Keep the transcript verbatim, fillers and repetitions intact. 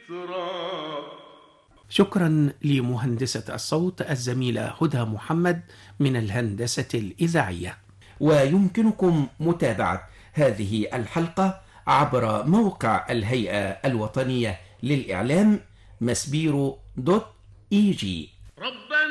تراب. شكرا لمهندسة الصوت الزميلة هدى محمد من الهندسة الإذاعية. ويمكنكم متابعة هذه الحلقة عبر موقع الهيئة الوطنية للإعلام مسبيرو دوت إي جي.